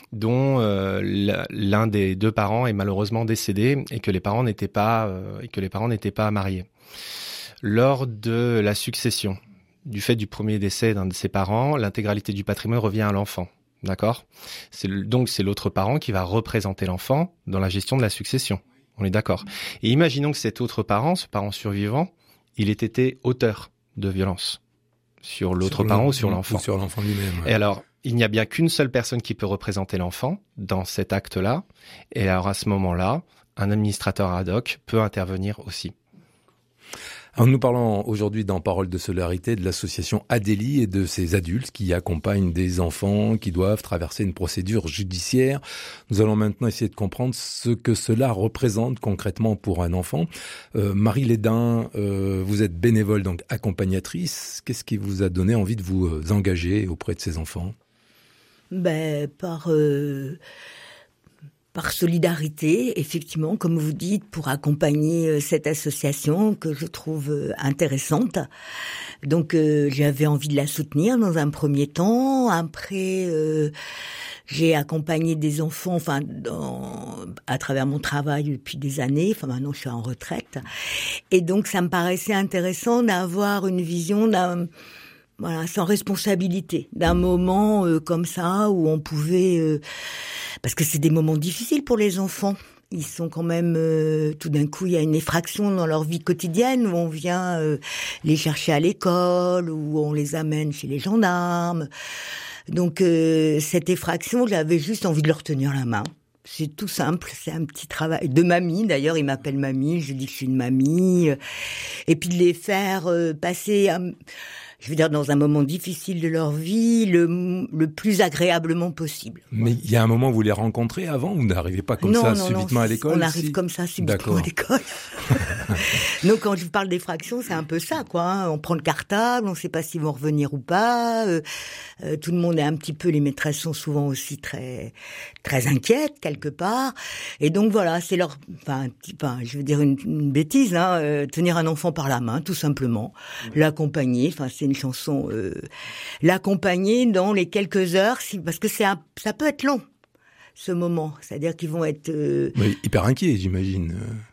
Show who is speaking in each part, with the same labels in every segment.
Speaker 1: dont l'un des deux parents est malheureusement décédé et que les parents n'étaient pas mariés. Lors de la succession, du fait du premier décès d'un de ses parents, l'intégralité du patrimoine revient à l'enfant. D'accord ? Donc c'est l'autre parent qui va représenter l'enfant dans la gestion de la succession. On est d'accord. Et imaginons que cet autre parent, ce parent survivant, il ait été auteur de violence sur l'autre parent ou sur l'enfant.
Speaker 2: Ou sur l'enfant lui-même. Ouais.
Speaker 1: Et alors, il n'y a bien qu'une seule personne qui peut représenter l'enfant dans cet acte-là. Et alors, à ce moment-là, un administrateur ad hoc peut intervenir aussi.
Speaker 2: Alors, nous parlons aujourd'hui dans Parole de solidarité de l'association Adélie et de ces adultes qui accompagnent des enfants qui doivent traverser une procédure judiciaire. Nous allons maintenant essayer de comprendre ce que cela représente concrètement pour un enfant. Marie Lédin, vous êtes bénévole, donc accompagnatrice. Qu'est-ce qui vous a donné envie de vous engager auprès de ces enfants ?
Speaker 3: Par solidarité, effectivement, comme vous dites, pour accompagner cette association que je trouve intéressante. Donc, j'avais envie de la soutenir dans un premier temps. Après, j'ai accompagné des enfants, à travers mon travail depuis des années. Enfin, maintenant, je suis en retraite. Et donc, ça me paraissait intéressant d'avoir une vision sans responsabilité, d'un moment comme ça où on pouvait... parce que c'est des moments difficiles pour les enfants. Ils sont quand même... tout d'un coup, il y a une effraction dans leur vie quotidienne où on vient les chercher à l'école, où on les amène chez les gendarmes. Donc, cette effraction, j'avais juste envie de leur tenir la main. C'est tout simple, c'est un petit travail de mamie. D'ailleurs, ils m'appellent mamie, je dis que je suis une mamie. Et puis de les faire passer... je veux dire, dans un moment difficile de leur vie, le plus agréablement possible.
Speaker 2: Mais il y a un moment où vous les rencontrez avant, ou vous n'arrivez pas comme subitement à l'école?
Speaker 3: On arrive comme ça subitement à l'école. Donc quand je vous parle d'effraction, c'est un peu ça, quoi. Hein. On prend le cartable, on ne sait pas s'ils vont revenir ou pas. Tout le monde est un petit peu, les maîtresses sont souvent aussi très très inquiètes quelque part. Et donc voilà, c'est leur, je veux dire une bêtise, hein, tenir un enfant par la main, tout simplement, l'accompagner. Enfin, c'est une chanson, l'accompagner dans les quelques heures, parce que ça peut être long, ce moment. C'est-à-dire qu'ils vont être...
Speaker 2: Mais hyper inquiets, j'imagine.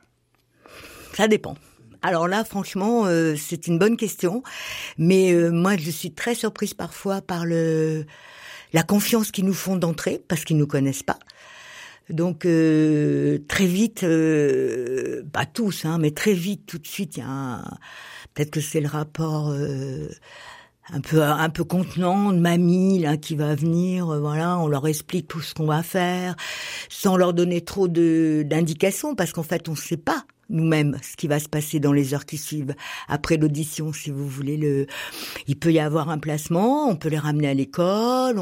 Speaker 3: Ça dépend. Alors là, franchement, c'est une bonne question. Mais moi, je suis très surprise parfois par la confiance qu'ils nous font d'entrer, parce qu'ils nous connaissent pas. Donc très vite, pas tous, hein, mais très vite, tout de suite, il y a peut-être que c'est le rapport un peu contenant de mamie là qui va venir, voilà, on leur explique tout ce qu'on va faire, sans leur donner trop d'indications, parce qu'en fait, on ne sait pas nous-mêmes ce qui va se passer dans les heures qui suivent après l'audition, si vous voulez. Il peut y avoir un placement, on peut les ramener à l'école,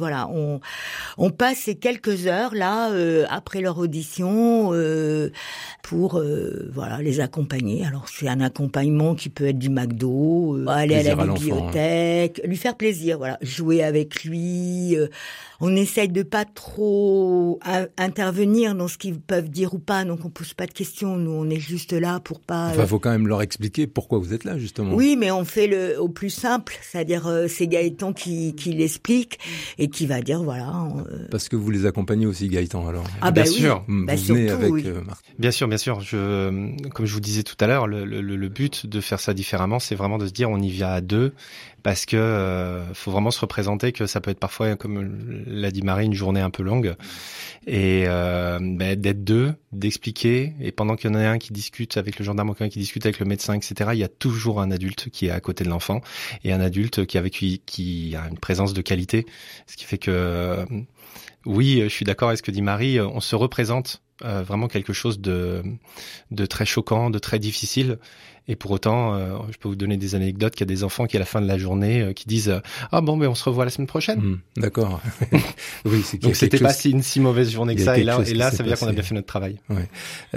Speaker 3: on passe ces quelques heures là après leur audition pour les accompagner. Alors c'est un accompagnement qui peut être du McDo, aller à la bibliothèque, lui faire plaisir, voilà, jouer avec lui. On essaye de pas trop intervenir dans ce qu'ils peuvent dire ou pas, donc on pose pas de questions. Nous, on est juste là pour pas...
Speaker 2: Enfin, faut quand même leur expliquer pourquoi vous êtes là, justement.
Speaker 3: Oui, mais on fait au plus simple, c'est-à-dire c'est Gaëtan qui l'explique et qui va dire, voilà...
Speaker 2: Parce que vous les accompagnez aussi, Gaëtan, alors.
Speaker 1: Ah bien sûr.
Speaker 2: Vous venez avec Marc.
Speaker 1: Bien sûr. Comme je vous disais tout à l'heure, le but de faire ça différemment, c'est vraiment de se dire, on y vient à deux, parce que faut vraiment se représenter que ça peut être parfois, comme l'a dit Marie, une journée un peu longue, et d'être deux, d'expliquer, et pendant qu'il y en a un qui discute avec le gendarme, qui discute avec le médecin, etc., il y a toujours un adulte qui est à côté de l'enfant, et un adulte qui a une présence de qualité, ce qui fait que oui, je suis d'accord avec ce que dit Marie, on se représente vraiment quelque chose de très choquant, de très difficile. Et pour autant, je peux vous donner des anecdotes qu'il y a des enfants qui, à la fin de la journée, qui disent « Ah bon, mais on se revoit la semaine prochaine. »
Speaker 2: D'accord. Oui,
Speaker 1: donc c'était pas une si mauvaise journée que ça. Et là, ça veut dire qu'on a bien fait notre travail.
Speaker 2: Ouais.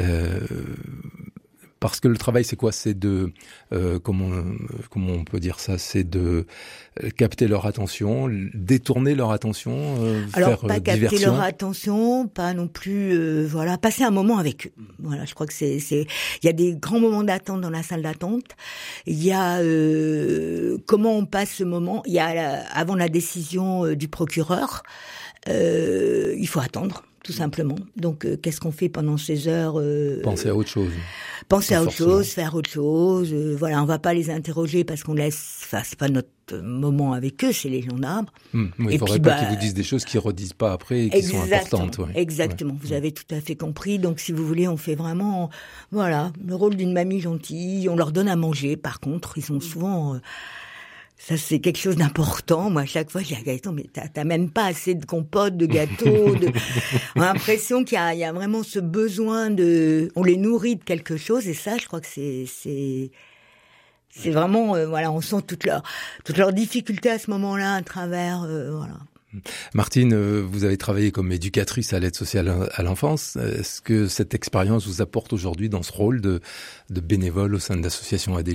Speaker 2: Parce que le travail, c'est quoi? C'est de comment on peut dire ça? C'est de capter leur attention, détourner leur attention,
Speaker 3: alors,
Speaker 2: faire
Speaker 3: pas capter
Speaker 2: diversion.
Speaker 3: leur attention, pas non plus, passer un moment avec eux. Voilà, je crois que il y a des grands moments d'attente dans la salle d'attente. Il y a comment on passe ce moment. Il y a avant la décision du procureur. Il faut attendre, tout simplement. Donc, qu'est-ce qu'on fait pendant ces heures
Speaker 2: Penser à autre chose.
Speaker 3: Penser à autre chose, faire autre chose. Voilà, on va pas les interroger parce qu'on laisse... Enfin, c'est pas notre moment avec eux, c'est les gendarmes.
Speaker 2: Il faudrait pas qu'ils vous disent des choses qu'ils redisent pas après et qui sont importantes. Ouais.
Speaker 3: Exactement, vous avez tout à fait compris. Donc, si vous voulez, on fait vraiment, voilà, le rôle d'une mamie gentille. On leur donne à manger. Par contre, ils sont souvent... ça, c'est quelque chose d'important. Moi, à chaque fois, je dis à Gaëtan, mais t'as même pas assez de compote, de gâteaux. On a l'impression qu'il y a vraiment ce besoin on les nourrit de quelque chose. Et ça, je crois que c'est vraiment, voilà, on sent toutes leurs difficultés à ce moment-là à travers, voilà.
Speaker 2: Martine, vous avez travaillé comme éducatrice à l'aide sociale à l'enfance. Est-ce que cette expérience vous apporte aujourd'hui dans ce rôle de bénévole au sein de l'association Adélie ?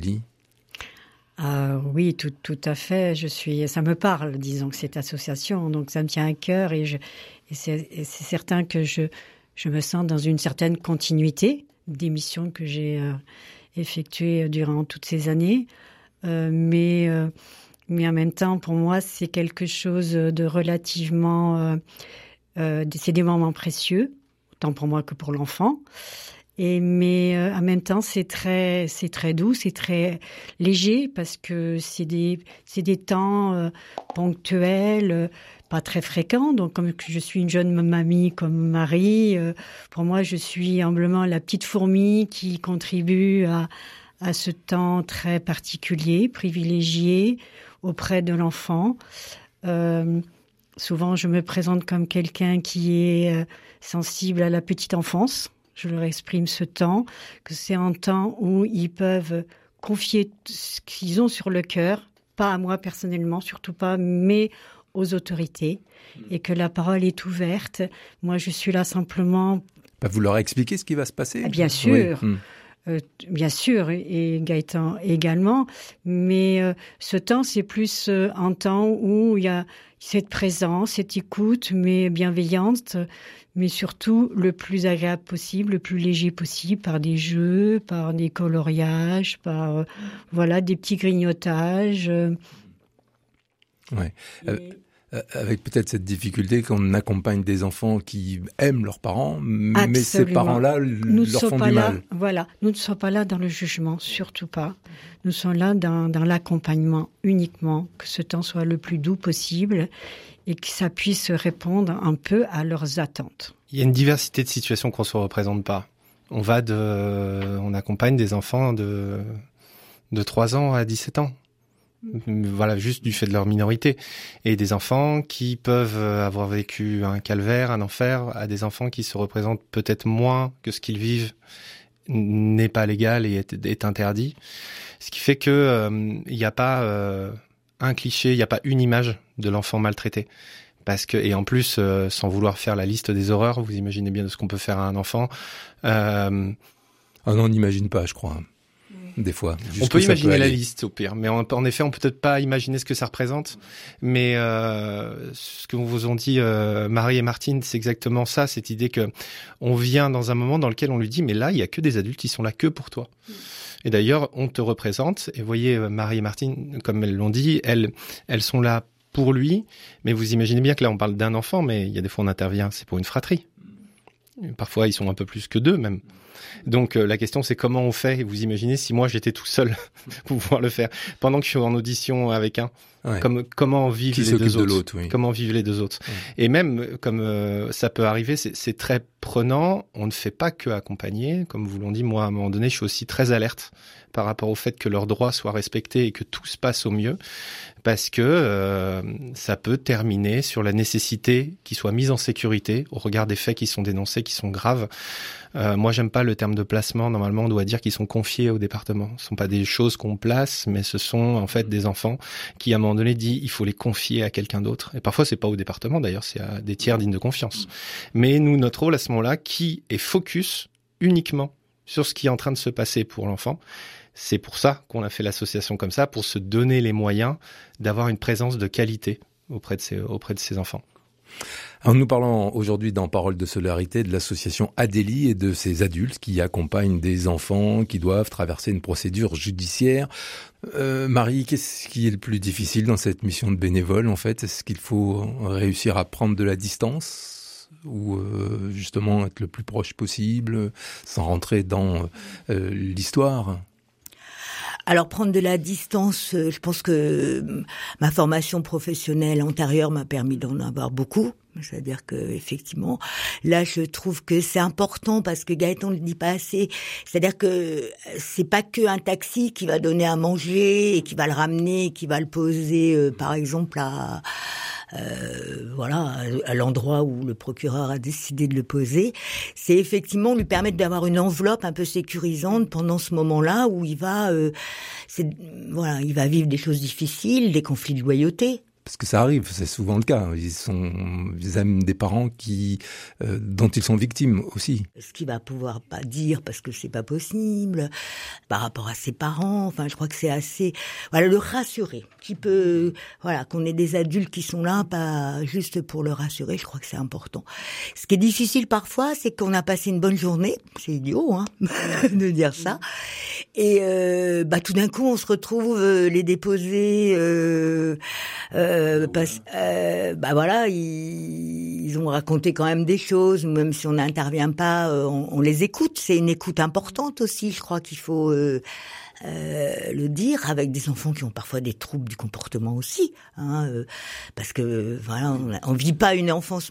Speaker 4: Oui, tout à fait. Ça me parle, disons, que cette association, donc ça me tient à cœur et c'est certain que je me sens dans une certaine continuité des missions que j'ai effectuées durant toutes ces années, mais en même temps, pour moi, c'est quelque chose de relativement, c'est des moments précieux, autant pour moi que pour l'enfant. Mais en même temps, c'est très doux, c'est très léger parce que c'est des temps ponctuels, pas très fréquents. Donc, comme je suis une jeune mamie comme Marie, pour moi, je suis humblement la petite fourmi qui contribue à ce temps très particulier, privilégié auprès de l'enfant. Souvent, je me présente comme quelqu'un qui est sensible à la petite enfance. Je leur exprime ce temps, que c'est un temps où ils peuvent confier ce qu'ils ont sur le cœur, pas à moi personnellement, surtout pas, mais aux autorités, et que la parole est ouverte. Moi, je suis là simplement...
Speaker 2: Vous leur expliquez ce qui va se passer ?
Speaker 4: Bien sûr. Oui. Bien sûr, et Gaëtan également, mais ce temps, c'est plus un temps où il y a cette présence, cette écoute, mais bienveillante, mais surtout le plus agréable possible, le plus léger possible, par des jeux, par des coloriages, par voilà, des petits grignotages.
Speaker 2: Ouais. Avec peut-être cette difficulté qu'on accompagne des enfants qui aiment leurs parents,
Speaker 4: Absolument.
Speaker 2: Mais ces parents-là leur font du mal.
Speaker 4: Voilà, nous ne sommes pas là dans le jugement, surtout pas. Nous sommes là dans l'accompagnement uniquement, que ce temps soit le plus doux possible et que ça puisse répondre un peu à leurs attentes.
Speaker 1: Il y a une diversité de situations qu'on ne se représente pas. On accompagne des enfants de 3 ans à 17 ans. Voilà, juste du fait de leur minorité. Et des enfants qui peuvent avoir vécu un calvaire, un enfer, à des enfants qui se représentent peut-être moins que ce qu'ils vivent n'est pas légal et est interdit. Ce qui fait que il n'y a pas un cliché, il n'y a pas une image de l'enfant maltraité. Et en plus, sans vouloir faire la liste des horreurs, vous imaginez bien de ce qu'on peut faire à un enfant.
Speaker 2: On n'imagine pas, je crois. Des fois.
Speaker 1: On peut imaginer la liste au pire, mais en effet, on peut peut-être pas imaginer ce que ça représente. Mais ce que vous ont dit Marie et Martine, c'est exactement ça, cette idée que on vient dans un moment dans lequel on lui dit mais là, il y a que des adultes, ils sont là que pour toi. Et d'ailleurs, on te représente. Et voyez, Marie et Martine, comme elles l'ont dit, elles sont là pour lui. Mais vous imaginez bien que là, on parle d'un enfant, mais il y a des fois on intervient, c'est pour une fratrie. Parfois, ils sont un peu plus que 2 même. Donc la question c'est comment on fait. Et vous imaginez si moi j'étais tout seul pour pouvoir le faire pendant que je suis en audition avec un. Ouais. Comment vivent les deux autres, oui. Comment vivent les deux autres. Ouais. Et même comme ça peut arriver, c'est très prenant. On ne fait pas que accompagner. Comme vous l'ont dit, moi à un moment donné, je suis aussi très alerte par rapport au fait que leurs droits soient respectés et que tout se passe au mieux, parce que ça peut terminer sur la nécessité qu'ils soient mis en sécurité au regard des faits qui sont dénoncés, qui sont graves. Moi, j'aime pas le terme de placement. Normalement, on doit dire qu'ils sont confiés au département. Ce sont pas des choses qu'on place, mais ce sont en fait des enfants qui, à un moment donné, dit il faut les confier à quelqu'un d'autre. Et parfois, c'est pas au département, d'ailleurs, c'est à des tiers dignes de confiance. Mais nous, notre rôle à ce moment-là, qui est focus uniquement sur ce qui est en train de se passer pour l'enfant. C'est pour ça qu'on a fait l'association comme ça, pour se donner les moyens d'avoir une présence de qualité auprès de ces enfants.
Speaker 2: Alors nous parlons aujourd'hui dans Parole de solidarité de l'association Adélie et de ses adultes qui accompagnent des enfants qui doivent traverser une procédure judiciaire. Marie, qu'est-ce qui est le plus difficile dans cette mission de bénévole en fait ? Est-ce qu'il faut réussir à prendre de la distance ou justement être le plus proche possible, sans rentrer dans l'histoire?
Speaker 3: Alors prendre de la distance, je pense que ma formation professionnelle antérieure m'a permis d'en avoir beaucoup. C'est-à-dire que effectivement, là, je trouve que c'est important parce que Gaëtan ne le dit pas assez. C'est-à-dire que c'est pas que un taxi qui va donner à manger et qui va le ramener, qui va le poser, par exemple à l'endroit où le procureur a décidé de le poser. C'est effectivement lui permettre d'avoir une enveloppe un peu sécurisante pendant ce moment-là où il va vivre des choses difficiles, des conflits de loyauté.
Speaker 2: Parce que ça arrive, c'est souvent le cas. Ils aiment des parents dont ils sont victimes aussi.
Speaker 3: Ce qu'il va pouvoir pas dire parce que c'est pas possible par rapport à ses parents. Enfin, je crois que c'est assez, le rassurer. Qu'on ait des adultes qui sont là, pas juste pour le rassurer. Je crois que c'est important. Ce qui est difficile parfois, c'est qu'on a passé une bonne journée. C'est idiot, de dire ça. Et tout d'un coup, on se retrouve les déposer. Ils ont raconté quand même des choses, même si on n'intervient pas, on les écoute. C'est une écoute importante aussi, je crois qu'il faut le dire, avec des enfants qui ont parfois des troubles du comportement aussi, parce que on vit pas une enfance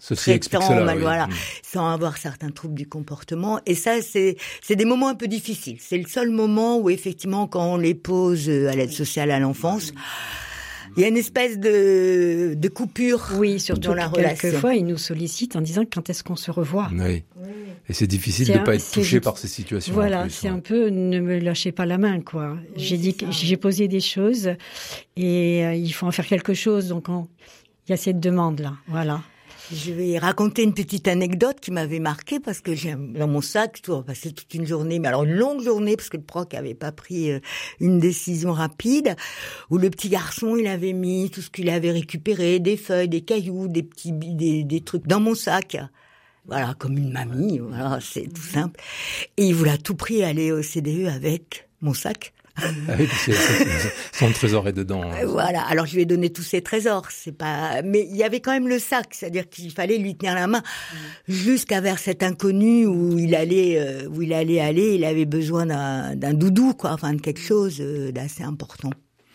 Speaker 3: sans avoir certains troubles du comportement. Et ça, c'est des moments un peu difficiles. C'est le seul moment où effectivement, quand on les pose à l'aide sociale à l'enfance, il y a une espèce de coupure
Speaker 4: surtout
Speaker 3: dans la relation.
Speaker 4: Quelquefois, ils nous sollicitent en disant quand est-ce qu'on se revoit.
Speaker 2: Oui. Et c'est difficile de ne pas être touché par ces situations.
Speaker 4: Voilà, un peu ne me lâchez pas la main, quoi. J'ai posé des choses et il faut en faire quelque chose. Donc il y a cette demande-là. Voilà.
Speaker 3: Je vais raconter une petite anecdote qui m'avait marquée parce que j'ai dans mon sac, on passé toute une journée, mais alors une longue journée parce que le proc avait pas pris une décision rapide, où le petit garçon, il avait mis tout ce qu'il avait récupéré, des feuilles, des cailloux, des trucs dans mon sac. Voilà, comme une mamie, c'est tout simple. Et il voulait à tout prix aller au CDE avec mon sac.
Speaker 2: Son trésor est dedans.
Speaker 3: Voilà. Alors je lui ai donné tous ses trésors. Mais il y avait quand même le sac, c'est-à-dire qu'il fallait lui tenir la main jusqu'à vers cet inconnu où il allait aller. Il avait besoin d'un doudou, de quelque chose d'assez important.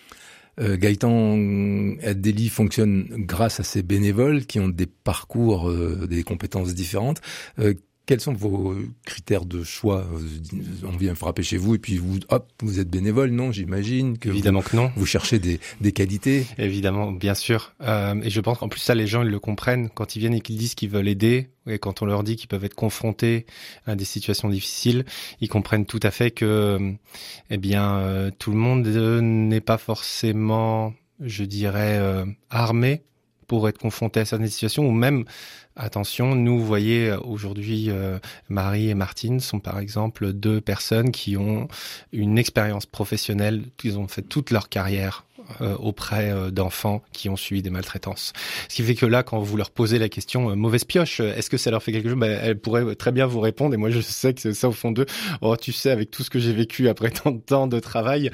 Speaker 2: Gaëtan Adélie fonctionne grâce à ces bénévoles qui ont des parcours, des compétences différentes. Quels sont vos critères de choix? On vient frapper chez vous et puis vous êtes bénévole, non? J'imagine que
Speaker 1: évidemment que non.
Speaker 2: Vous cherchez des qualités.
Speaker 1: Évidemment, bien sûr. Et je pense qu'en plus ça, les gens ils le comprennent quand ils viennent et qu'ils disent qu'ils veulent aider. Et quand on leur dit qu'ils peuvent être confrontés à des situations difficiles, ils comprennent tout à fait que, tout le monde n'est pas forcément, je dirais, armé pour être confronté à certaines situations, ou même, attention, nous, vous voyez, aujourd'hui, Marie et Martine sont par exemple deux personnes qui ont une expérience professionnelle, ils ont fait toute leur carrière auprès d'enfants qui ont subi des maltraitances. Ce qui fait que là, quand vous leur posez la question mauvaise pioche, est-ce que ça leur fait quelque chose? Elles pourraient très bien vous répondre, et moi je sais que c'est ça au fond d'eux. Oh, tu sais, avec tout ce que j'ai vécu après tant de temps de travail,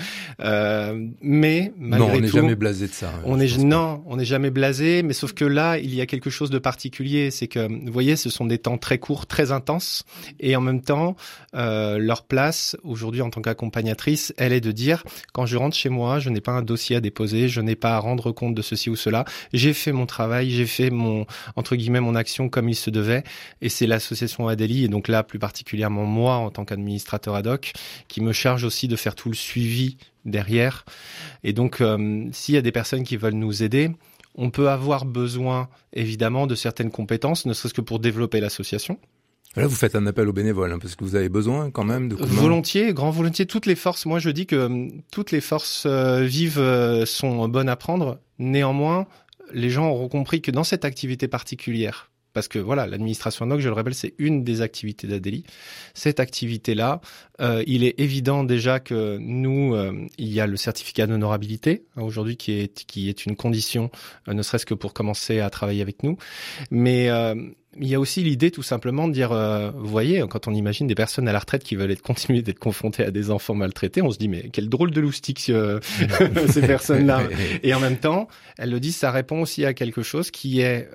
Speaker 1: mais malgré
Speaker 2: non, on n'est
Speaker 1: tout,
Speaker 2: jamais blasé de ça.
Speaker 1: On n'est jamais blasé, mais sauf que là, il y a quelque chose de particulier, c'est que vous voyez, ce sont des temps très courts, très intenses, et en même temps, leur place aujourd'hui en tant qu'accompagnatrice, elle est de dire quand je rentre chez moi, je n'ai pas un dossier à déposer, je n'ai pas à rendre compte de ceci ou cela. J'ai fait mon travail, j'ai fait mon action comme il se devait. Et c'est l'association Adélie, et donc là, plus particulièrement moi, en tant qu'administrateur ad hoc, qui me charge aussi de faire tout le suivi derrière. Et donc, s'il y a des personnes qui veulent nous aider, on peut avoir besoin, évidemment, de certaines compétences, ne serait-ce que pour développer l'association.
Speaker 2: Là, vous faites un appel aux bénévoles, parce que vous avez besoin quand même de coups de main.
Speaker 1: Volontiers, grand volontiers. Toutes les forces, moi je dis que toutes les forces vives sont bonnes à prendre. Néanmoins, les gens auront compris que dans cette activité particulière, parce que voilà, l'administration ad hoc, je le rappelle, c'est une des activités d'Adélie. Cette activité-là, il est évident déjà que nous, il y a le certificat d'honorabilité aujourd'hui qui est une condition, ne serait-ce que pour commencer à travailler avec nous. Mais il y a aussi l'idée tout simplement de dire, vous voyez, quand on imagine des personnes à la retraite qui veulent continuer d'être confrontées à des enfants maltraités, on se dit mais quel drôle de loustique ces personnes-là. Et en même temps, elles le disent, ça répond aussi à quelque chose qui est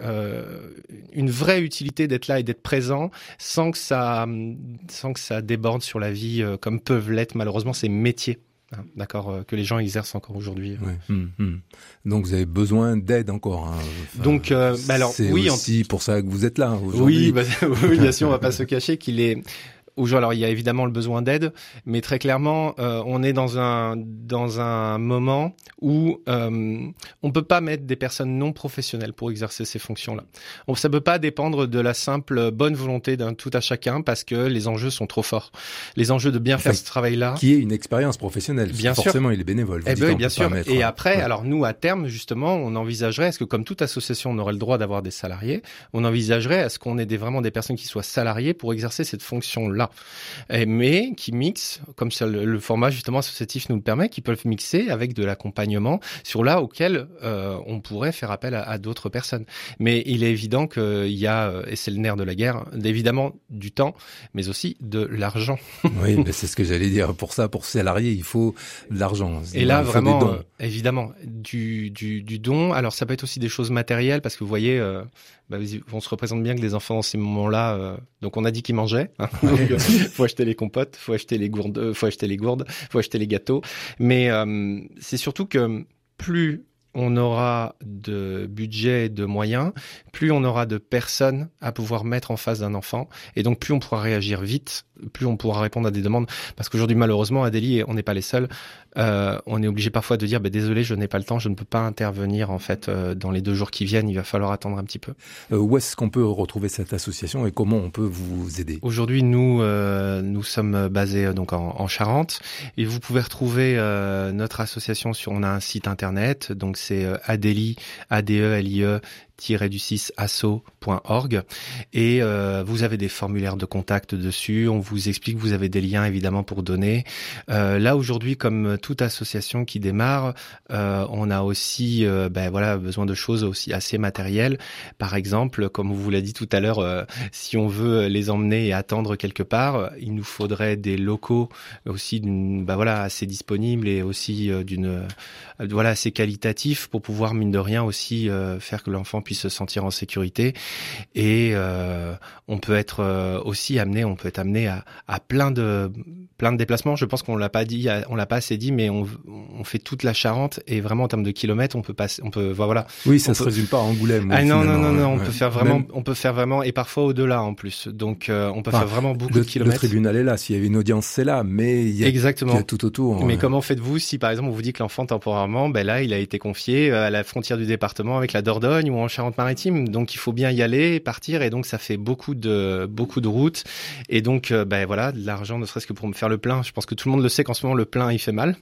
Speaker 1: une vraie utilité d'être là et d'être présent sans que ça déborde sur la vie comme peuvent l'être malheureusement ces métiers. D'accord, que les gens exercent encore aujourd'hui.
Speaker 2: Ouais. Donc vous avez besoin d'aide encore. Hein. Enfin,
Speaker 1: donc, alors
Speaker 2: c'est
Speaker 1: oui,
Speaker 2: aussi pour ça que vous êtes là aujourd'hui.
Speaker 1: Oui, bien sûr, on va pas se cacher qu'il est. Alors il y a évidemment le besoin d'aide, mais très clairement on est dans un moment où on peut pas mettre des personnes non professionnelles pour exercer ces fonctions-là. Ça peut pas dépendre de la simple bonne volonté d'un tout à chacun parce que les enjeux sont trop forts. Les enjeux de bien faire ce travail-là.
Speaker 2: Qui est une expérience professionnelle.
Speaker 1: Bien sûr.
Speaker 2: Forcément, il est bénévole.
Speaker 1: Oui, bien sûr. Et après, alors nous à terme justement, on envisagerait, est-ce que comme toute association, on aurait le droit d'avoir des salariés, on envisagerait est-ce qu'on ait vraiment des personnes qui soient salariées pour exercer cette fonction-là. Mais qui mixent, comme ça le format justement associatif nous le permet, qui peuvent mixer avec de l'accompagnement sur là auquel on pourrait faire appel à d'autres personnes. Mais il est évident qu'il y a, et c'est le nerf de la guerre, évidemment du temps, mais aussi de l'argent.
Speaker 2: Oui, mais c'est ce que j'allais dire. Pour ça, pour salariés, il faut de l'argent.
Speaker 1: Et là, vraiment, évidemment, du don. Alors, ça peut être aussi des choses matérielles, parce que vous voyez, on se représente bien que les enfants, dans ces moments-là, donc on a dit qu'ils mangeaient. Hein, donc, faut acheter les compotes, faut acheter les gourdes, faut acheter les gâteaux. Mais c'est surtout que plus on aura de budget et de moyens, plus on aura de personnes à pouvoir mettre en face d'un enfant. Et donc, plus on pourra réagir vite, plus on pourra répondre à des demandes. Parce qu'aujourd'hui, malheureusement, Adélie, on n'est pas les seuls. On est obligé parfois de dire, désolé, je n'ai pas le temps, je ne peux pas intervenir, en fait, dans les 2 jours qui viennent. Il va falloir attendre un petit peu.
Speaker 2: Où est-ce qu'on peut retrouver cette association et comment on peut vous aider?
Speaker 1: Aujourd'hui, nous sommes basés donc en Charente. Et vous pouvez retrouver notre association on a un site internet. Donc, c'est Adélie, ADELIE-asso.org et vous avez des formulaires de contact dessus, on vous explique, vous avez des liens évidemment pour donner. Là aujourd'hui, comme toute association qui démarre, on a aussi besoin de choses aussi assez matérielles. Par exemple, comme on vous l'a dit tout à l'heure, si on veut les emmener et attendre quelque part, il nous faudrait des locaux aussi assez disponibles et aussi assez qualitatifs pour pouvoir mine de rien aussi faire que l'enfant puisse se sentir en sécurité. Et on peut être amené à plein de déplacements. Je pense qu'on l'a pas assez dit, mais on fait toute la Charente et vraiment en termes de kilomètres, on peut.
Speaker 2: Oui, ça se résume pas à Angoulême.
Speaker 1: Non, on peut faire vraiment, et parfois au-delà en plus. Donc on peut faire vraiment beaucoup de kilomètres.
Speaker 2: Le tribunal est là, s'il y avait une audience, c'est là, mais il y a tout autour.
Speaker 1: Mais comment faites-vous si par exemple on vous dit que l'enfant temporairement, là il a été confié à la frontière du département avec la Dordogne ou en Charente-Maritime, donc il faut bien y aller, partir, et donc ça fait beaucoup de routes, et donc de l'argent, ne serait-ce que pour me faire le plein. Je pense que tout le monde le sait qu'en ce moment le plein il fait mal.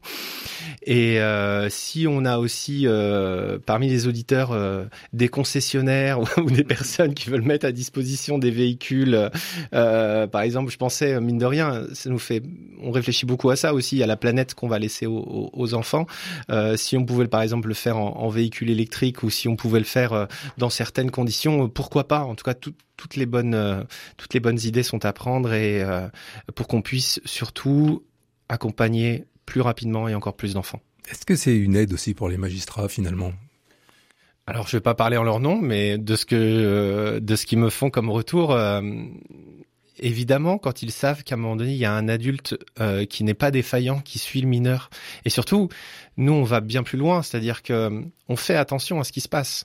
Speaker 1: Et si on a aussi parmi les auditeurs des concessionnaires ou des personnes qui veulent mettre à disposition des véhicules, par exemple, je pensais mine de rien, on réfléchit beaucoup à ça aussi, à la planète qu'on va laisser aux enfants. Si on pouvait par exemple le faire en véhicule électrique, ou si on pouvait le faire dans certaines conditions, pourquoi pas. En tout cas, toutes les bonnes idées sont à prendre, et pour qu'on puisse surtout accompagner plus rapidement et encore plus d'enfants.
Speaker 2: Est-ce que c'est une aide aussi pour les magistrats finalement ?
Speaker 1: Alors, je vais pas parler en leur nom, mais de ce qu'ils me font comme retour, évidemment, quand ils savent qu'à un moment donné, il y a un adulte qui n'est pas défaillant, qui suit le mineur, et surtout, nous, on va bien plus loin, c'est-à-dire que on fait attention à ce qui se passe.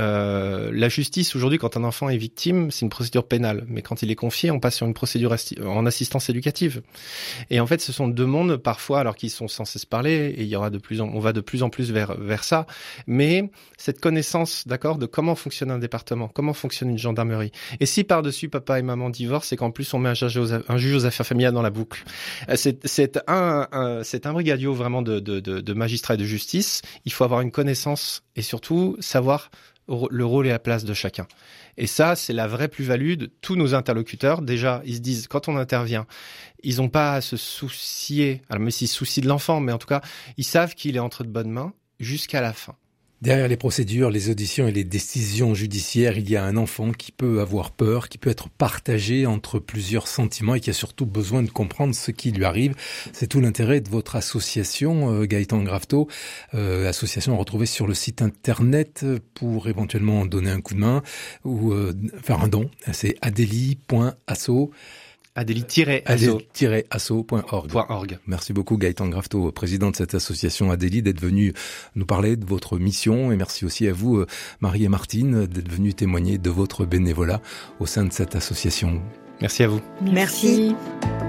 Speaker 1: La justice, aujourd'hui, quand un enfant est victime, c'est une procédure pénale. Mais quand il est confié, on passe sur une procédure en assistance éducative. Et en fait, ce sont 2 mondes, parfois, alors qu'ils sont censés se parler, et on va de plus en plus vers ça. Mais cette connaissance, d'accord, de comment fonctionne un département, comment fonctionne une gendarmerie. Et si par-dessus, papa et maman divorcent, c'est qu'en plus, on met un juge aux affaires familiales dans la boucle. C'est un brigadio vraiment de magistrats et de justice. Il faut avoir une connaissance et surtout savoir le rôle et la place de chacun. Et ça, c'est la vraie plus-value de tous nos interlocuteurs. Déjà, ils se disent, quand on intervient, ils n'ont pas à se soucier, alors même s'ils se soucient de l'enfant, mais en tout cas, ils savent qu'il est entre de bonnes mains jusqu'à la fin.
Speaker 2: Derrière les procédures, les auditions et les décisions judiciaires, il y a un enfant qui peut avoir peur, qui peut être partagé entre plusieurs sentiments et qui a surtout besoin de comprendre ce qui lui arrive. C'est tout l'intérêt de votre association, Gaëtan Grafto, association à retrouver sur le site internet pour éventuellement donner un coup de main ou faire un don. C'est adeli.asso.
Speaker 1: Adeli-asso.org.
Speaker 2: Merci beaucoup Gaëtan Grafto, président de cette association Adeli, d'être venu nous parler de votre mission, et merci aussi à vous Marie et Martine d'être venus témoigner de votre bénévolat au sein de cette association.
Speaker 1: Merci à vous.
Speaker 3: Merci.